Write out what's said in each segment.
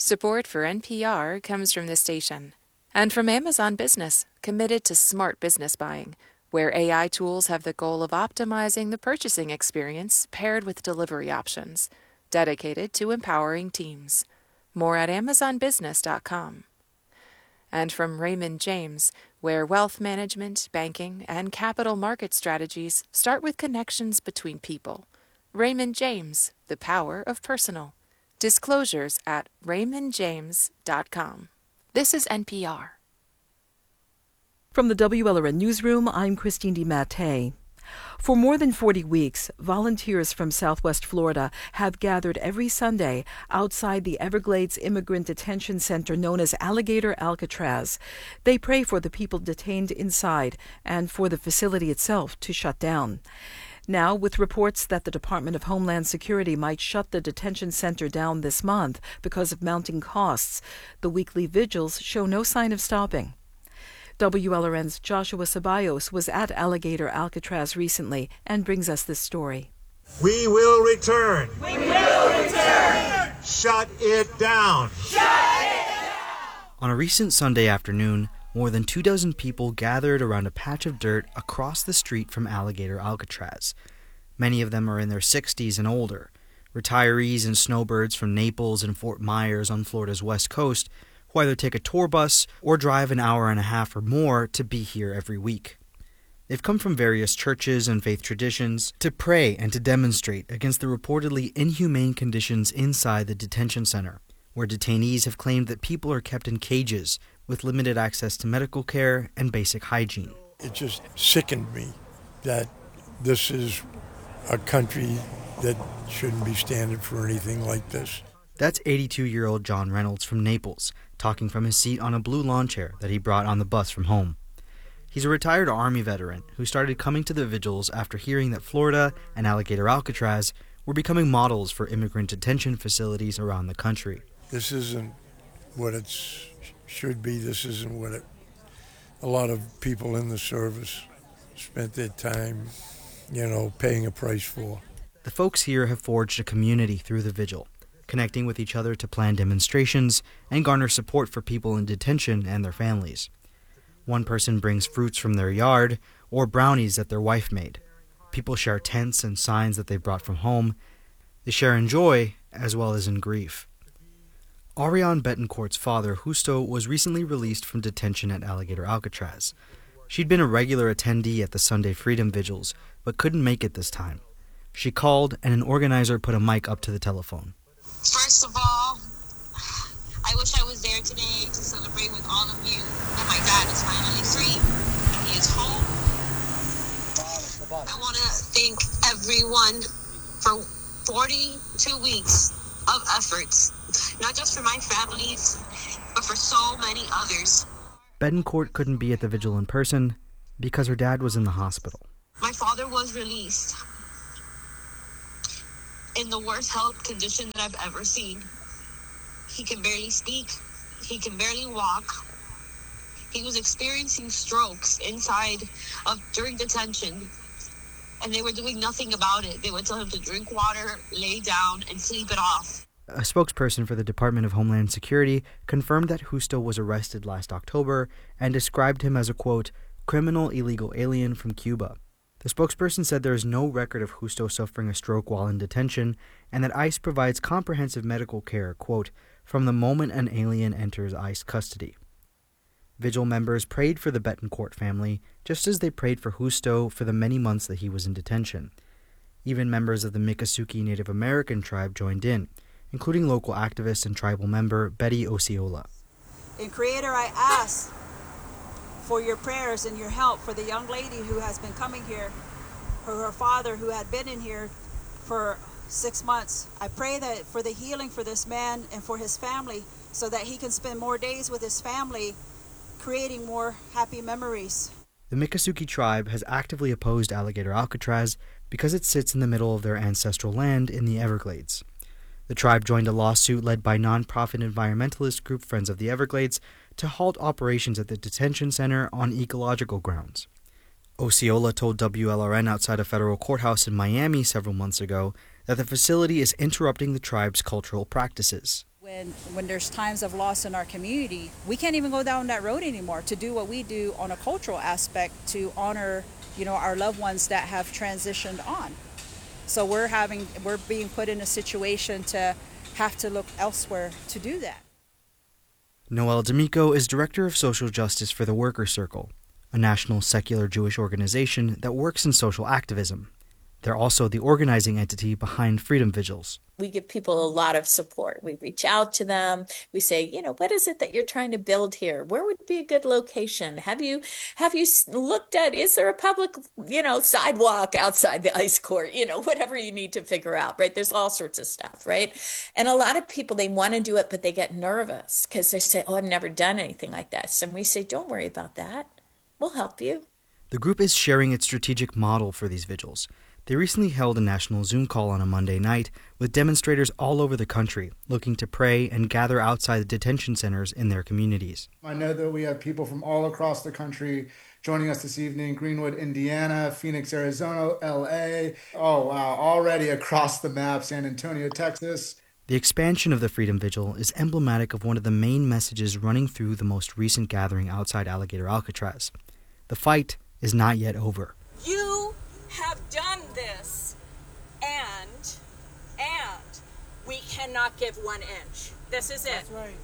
Support for NPR comes from this station and from Amazon Business, committed to smart business buying, where AI tools have the goal of optimizing the purchasing experience paired with delivery options, dedicated to empowering teams. More at amazonbusiness.com. And from Raymond James, where wealth management, banking, and capital market strategies start with connections between people. Raymond James, the power of personal. Disclosures at raymondjames.com. This is NPR. From the WLRN Newsroom, I'm Christine DiMattei. For more than 40 weeks, volunteers from Southwest Florida have gathered every Sunday outside the Everglades Immigrant Detention Center known as Alligator Alcatraz. They pray for the people detained inside and for the facility itself to shut down. Now, with reports that the Department of Homeland Security might shut the detention center down this month because of mounting costs, the weekly vigils show no sign of stopping. WLRN's Joshua Ceballos was at Alligator Alcatraz recently and brings us this story. We will return. We will return. Shut it down. Shut it down. On a recent Sunday afternoon, more than 24 people gathered around a patch of dirt across the street from Alligator Alcatraz. Many of them are in their 60s and older, retirees and snowbirds from Naples and Fort Myers on Florida's west coast, who either take a tour bus or drive an hour and a half or more to be here every week. They've come from various churches and faith traditions to pray and to demonstrate against the reportedly inhumane conditions inside the detention center, where detainees have claimed that people are kept in cages with limited access to medical care and basic hygiene. It just sickened me that this is a country that shouldn't be standing for anything like this. That's 82-year-old John Reynolds from Naples, talking from his seat on a blue lawn chair that he brought on the bus from home. He's a retired Army veteran who started coming to the vigils after hearing that Florida and Alligator Alcatraz were becoming models for immigrant detention facilities around the country. This isn't what it should be. This isn't what a lot of people in the service spent their time, paying a price for. The folks here have forged a community through the vigil, connecting with each other to plan demonstrations and garner support for people in detention and their families. One person brings fruits from their yard or brownies that their wife made. People share tents and signs that they brought from home. They share in joy as well as in grief. Ariane Betancourt's father, Justo, was recently released from detention at Alligator Alcatraz. She'd been a regular attendee at the Sunday Freedom Vigils, but couldn't make it this time. She called, and an organizer put a mic up to the telephone. First of all, I wish I was there today to celebrate with all of you that my dad is finally free. He is home. I want to thank everyone for 42 weeks of efforts, not just for my families, but for so many others. Betancourt couldn't be at the vigil in person because her dad was in the hospital. My father was released in the worst health condition that I've ever seen. He can barely speak. He can barely walk. He was experiencing strokes during detention, and they were doing nothing about it. They would tell him to drink water, lay down, and sleep it off. A spokesperson for the Department of Homeland Security confirmed that Justo was arrested last October and described him as a, quote, criminal illegal alien from Cuba. The spokesperson said there is no record of Justo suffering a stroke while in detention and that ICE provides comprehensive medical care, quote, from the moment an alien enters ICE custody. Vigil members prayed for the Betancourt family just as they prayed for Justo for the many months that he was in detention. Even members of the Miccosukee Native American tribe joined in, including local activist and tribal member Betty Osceola. And Creator, I ask for your prayers and your help for the young lady who has been coming here, for her father who had been in here for 6 months. I pray that for the healing for this man and for his family so that he can spend more days with his family, creating more happy memories. The Miccosukee tribe has actively opposed Alligator Alcatraz because it sits in the middle of their ancestral land in the Everglades. The tribe joined a lawsuit led by nonprofit environmentalist group Friends of the Everglades to halt operations at the detention center on ecological grounds. Osceola told WLRN outside a federal courthouse in Miami several months ago that the facility is interrupting the tribe's cultural practices. When there's times of loss in our community, we can't even go down that road anymore to do what we do on a cultural aspect to honor, our loved ones that have transitioned on. So we're being put in a situation to have to look elsewhere to do that. Noelle D'Amico is Director of Social Justice for the Worker Circle, a national secular Jewish organization that works in social activism. They're also the organizing entity behind Freedom Vigils. We give people a lot of support. We reach out to them. We say, what is it that you're trying to build here? Where would be a good location? Have you looked at, is there a public, sidewalk outside the ice court? Whatever you need to figure out, right? There's all sorts of stuff, right? And a lot of people, they want to do it, but they get nervous because they say, I've never done anything like this. And we say, don't worry about that. We'll help you. The group is sharing its strategic model for these vigils. They recently held a national Zoom call on a Monday night with demonstrators all over the country looking to pray and gather outside the detention centers in their communities. I know that we have people from all across the country joining us this evening. Greenwood, Indiana, Phoenix, Arizona, LA. Oh, wow. Already across the map, San Antonio, Texas. The expansion of the Freedom Vigil is emblematic of one of the main messages running through the most recent gathering outside Alligator Alcatraz. The fight is not yet over. You have done this, and we cannot give 1 inch. This is it. That's right.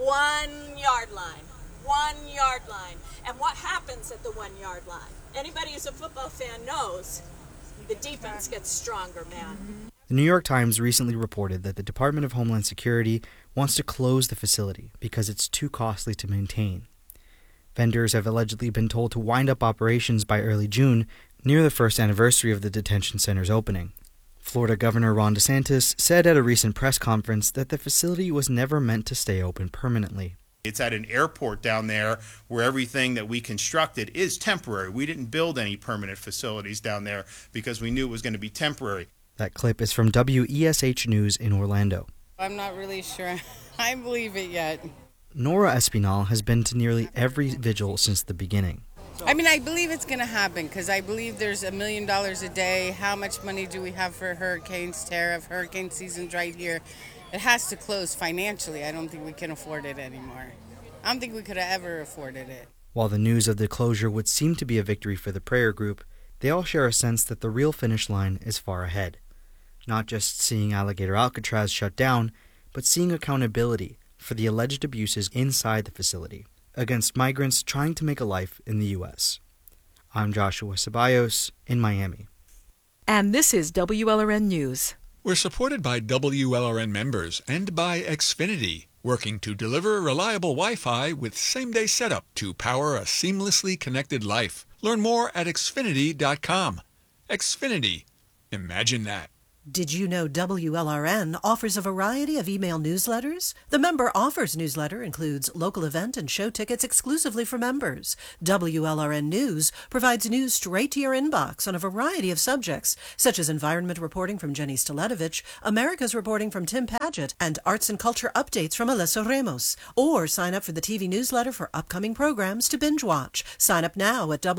1 yard line. 1 yard line. And what happens at the 1 yard line? Anybody who's a football fan knows the defense gets stronger, man. The New York Times recently reported that the Department of Homeland Security wants to close the facility because it's too costly to maintain. Vendors have allegedly been told to wind up operations by early June, near the first anniversary of the detention center's opening. Florida Governor Ron DeSantis said at a recent press conference that the facility was never meant to stay open permanently. It's at an airport down there where everything that we constructed is temporary. We didn't build any permanent facilities down there because we knew it was going to be temporary. That clip is from WESH News in Orlando. I'm not really sure I believe it yet. Nora Espinal has been to nearly every vigil since the beginning. I believe it's going to happen because I believe there's $1 million a day. How much money do we have for hurricanes, tariff? Hurricane season's right here. It has to close financially. I don't think we can afford it anymore. I don't think we could have ever afforded it. While the news of the closure would seem to be a victory for the prayer group, they all share a sense that the real finish line is far ahead. Not just seeing Alligator Alcatraz shut down, but seeing accountability for the alleged abuses inside the facility against migrants trying to make a life in the U.S. I'm Joshua Ceballos in Miami. And this is WLRN News. We're supported by WLRN members and by Xfinity, working to deliver reliable Wi-Fi with same-day setup to power a seamlessly connected life. Learn more at Xfinity.com. Xfinity. Imagine that. Did you know WLRN offers a variety of email newsletters? The Member Offers newsletter includes local event and show tickets exclusively for members. WLRN News provides news straight to your inbox on a variety of subjects, such as environment reporting from Jenny Staletovich, America's reporting from Tim Paget, and arts and culture updates from Alessa Ramos. Or sign up for the TV newsletter for upcoming programs to binge watch. Sign up now at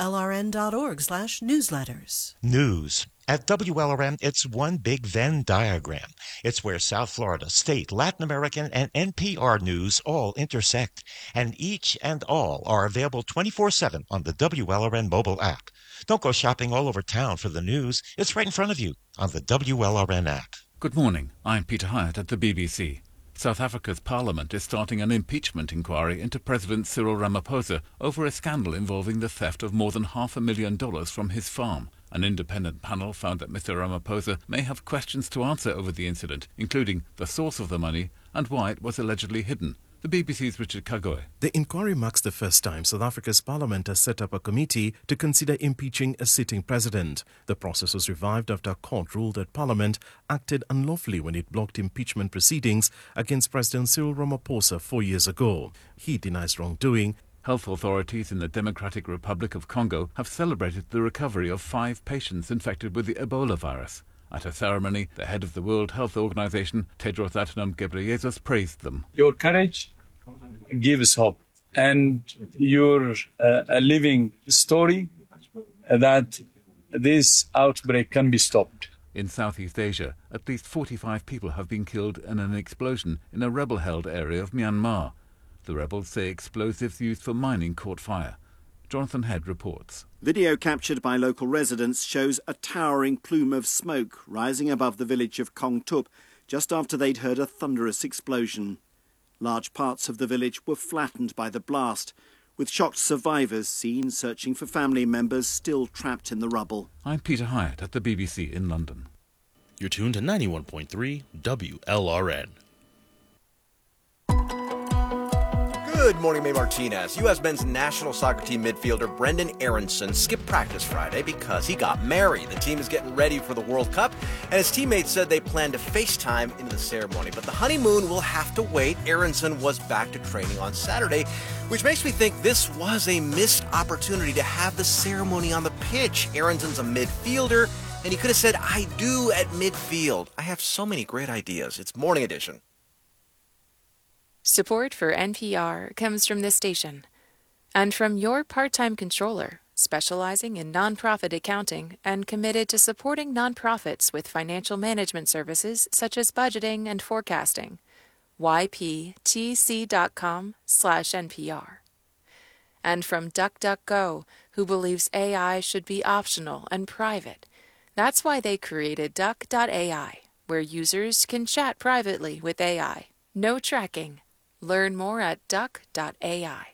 WLRN.org/newsletters. News. At WLRN, it's one big Venn diagram. It's where South Florida, state, Latin American, and NPR news all intersect. And each and all are available 24/7 on the WLRN mobile app. Don't go shopping all over town for the news. It's right in front of you on the WLRN app. Good morning. I'm Peter Hyatt at the BBC. South Africa's parliament is starting an impeachment inquiry into President Cyril Ramaphosa over a scandal involving the theft of more than $500,000 from his farm. An independent panel found that Mr. Ramaphosa may have questions to answer over the incident, including the source of the money and why it was allegedly hidden. The BBC's Richard Kagoy. The inquiry marks the first time South Africa's parliament has set up a committee to consider impeaching a sitting president. The process was revived after a court ruled that parliament acted unlawfully when it blocked impeachment proceedings against President Cyril Ramaphosa 4 years ago. He denies wrongdoing. Health authorities in the Democratic Republic of Congo have celebrated the recovery of 5 patients infected with the Ebola virus. At a ceremony, the head of the World Health Organization, Tedros Adhanom Ghebreyesus, praised them. Your courage gives hope, and you're a living story that this outbreak can be stopped. In Southeast Asia, at least 45 people have been killed in an explosion in a rebel-held area of Myanmar. The rebels say explosives used for mining caught fire. Jonathan Head reports. Video captured by local residents shows a towering plume of smoke rising above the village of Kong Tup just after they'd heard a thunderous explosion. Large parts of the village were flattened by the blast, with shocked survivors seen searching for family members still trapped in the rubble. I'm Peter Hyatt at the BBC in London. You're tuned to 91.3 WLRN. Good morning, May Martinez. U.S. men's national soccer team midfielder Brendan Aronson skipped practice Friday because he got married. The team is getting ready for the World Cup, and his teammates said they plan to FaceTime into the ceremony. But the honeymoon will have to wait. Aronson was back to training on Saturday, which makes me think this was a missed opportunity to have the ceremony on the pitch. Aronson's a midfielder, and he could have said, "I do" at midfield. I have so many great ideas. It's Morning Edition. Support for NPR comes from this station and from your part-time controller, specializing in nonprofit accounting and committed to supporting nonprofits with financial management services such as budgeting and forecasting. yptc.com/NPR. And from DuckDuckGo, who believes AI should be optional and private. That's why they created Duck.ai, where users can chat privately with AI. No tracking. Learn more at duck.ai.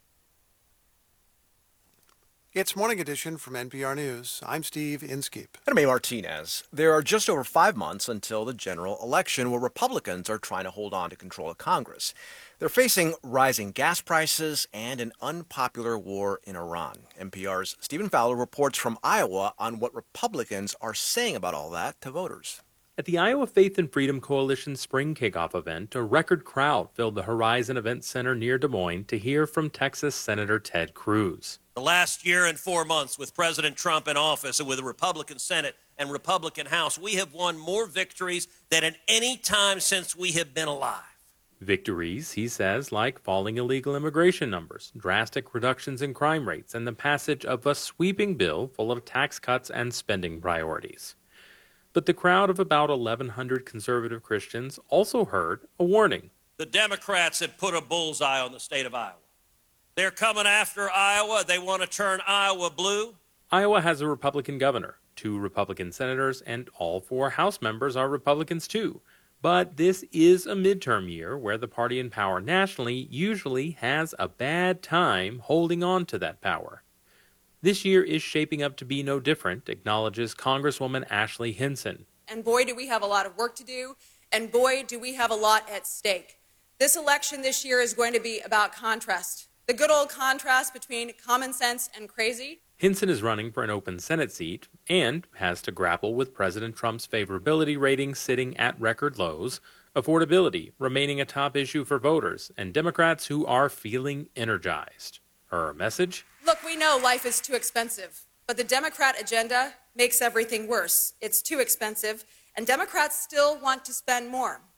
It's Morning Edition from NPR News. I'm Steve Inskeep. And May Martinez. There are just over 5 months until the general election, where Republicans are trying to hold on to control of Congress. They're facing rising gas prices and an unpopular war in Iran. NPR's Stephen Fowler reports from Iowa on what Republicans are saying about all that to voters. At the Iowa Faith and Freedom Coalition spring kickoff event, a record crowd filled the Horizon Event Center near Des Moines to hear from Texas Senator Ted Cruz. The last year and 4 months with President Trump in office and with a Republican Senate and Republican House, we have won more victories than at any time since we have been alive. Victories, he says, like falling illegal immigration numbers, drastic reductions in crime rates, and the passage of a sweeping bill full of tax cuts and spending priorities. But the crowd of about 1,100 conservative Christians also heard a warning. The Democrats have put a bullseye on the state of Iowa. They're coming after Iowa. They want to turn Iowa blue. Iowa has a Republican governor, 2 Republican senators, and all 4 House members are Republicans too. But this is a midterm year where the party in power nationally usually has a bad time holding on to that power. This year is shaping up to be no different, acknowledges Congresswoman Ashley Hinson. And boy, do we have a lot of work to do, and boy, do we have a lot at stake. This election this year is going to be about contrast. The good old contrast between common sense and crazy. Hinson is running for an open Senate seat and has to grapple with President Trump's favorability rating sitting at record lows, affordability remaining a top issue for voters, and Democrats who are feeling energized. Her message? Look, we know life is too expensive, but the Democrat agenda makes everything worse. It's too expensive, and Democrats still want to spend more.